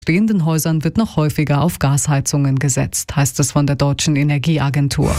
bestehenden Häusern wird noch häufiger auf Gasheizungen gesetzt, heißt es von der Deutschen Energieagentur.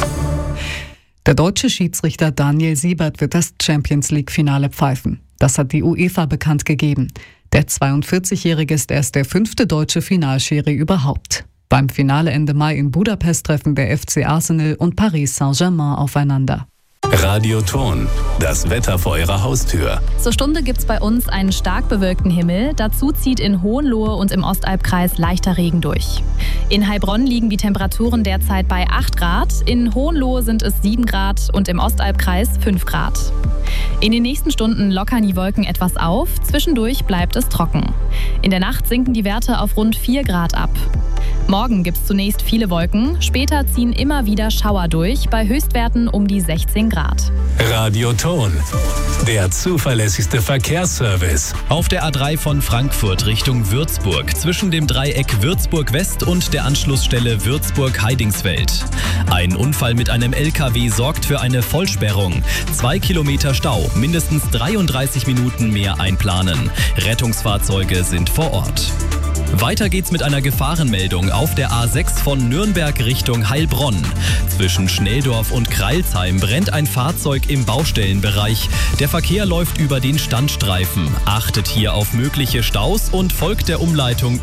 Der deutsche Schiedsrichter Daniel Siebert wird das Champions-League-Finale pfeifen. Das hat die UEFA bekannt gegeben. Der 42-Jährige ist erst der 5. deutsche Finalschiri überhaupt. Beim Finale Ende Mai in Budapest treffen der FC Arsenal und Paris Saint-Germain aufeinander. Radioton, das Wetter vor Ihrer Haustür. Zur Stunde gibt's bei uns einen stark bewölkten Himmel. Dazu zieht in Hohenlohe und im Ostalbkreis leichter Regen durch. In Heilbronn liegen die Temperaturen derzeit bei 8 Grad. In Hohenlohe sind es 7 Grad und im Ostalbkreis 5 Grad. In den nächsten Stunden lockern die Wolken etwas auf. Zwischendurch bleibt es trocken. In der Nacht sinken die Werte auf rund 4 Grad ab. Morgen gibt es zunächst viele Wolken, später ziehen immer wieder Schauer durch, bei Höchstwerten um die 16 Grad. Radioton, der zuverlässigste Verkehrsservice. Auf der A3 von Frankfurt Richtung Würzburg, zwischen dem Dreieck Würzburg West und der Anschlussstelle Würzburg-Heidingsfeld. Ein Unfall mit einem LKW sorgt für eine Vollsperrung. 2 Kilometer Stau, mindestens 33 Minuten mehr einplanen. Rettungsfahrzeuge sind vor Ort. Weiter geht's mit einer Gefahrenmeldung auf der A6 von Nürnberg Richtung Heilbronn. Zwischen Schnelldorf und Kreilsheim brennt ein Fahrzeug im Baustellenbereich. Der Verkehr läuft über den Standstreifen. Achtet hier auf mögliche Staus und folgt der Umleitung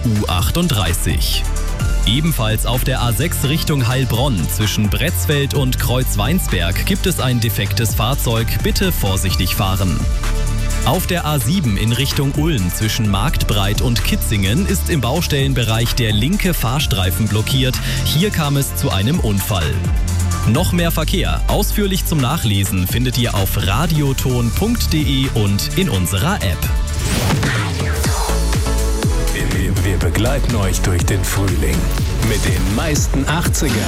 U38. Ebenfalls auf der A6 Richtung Heilbronn zwischen Bretzfeld und Kreuzweinsberg gibt es ein defektes Fahrzeug. Bitte vorsichtig fahren. Auf der A7 in Richtung Ulm zwischen Marktbreit und Kitzingen ist im Baustellenbereich der linke Fahrstreifen blockiert. Hier kam es zu einem Unfall. Noch mehr Verkehr, ausführlich zum Nachlesen, findet ihr auf radioton.de und in unserer App. Wir begleiten euch durch den Frühling mit den meisten 80er